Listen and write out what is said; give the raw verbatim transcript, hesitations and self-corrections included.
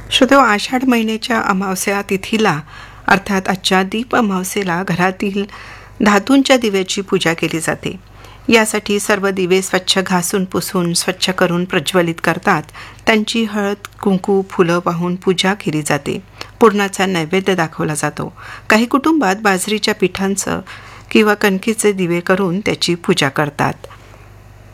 श्रोतो, आषाढ महिन्याच्या अमावस्या तिथीला अर्थात आजच्या दीप अमावस्येला घरातील धातूंच्या दिव्याची पूजा केली जाते. यासाठी सर्व दिवे स्वच्छ घासून पुसून स्वच्छ करून प्रज्वलित करतात. त्यांची हळद कुंकू फुलं वाहून पूजा केली जाते. पुरणाचा नैवेद्य दाखवला जातो. काही कुटुंबात बाजरीच्या पिठांचं किंवा कणकेचे दिवे करून त्याची पूजा करतात.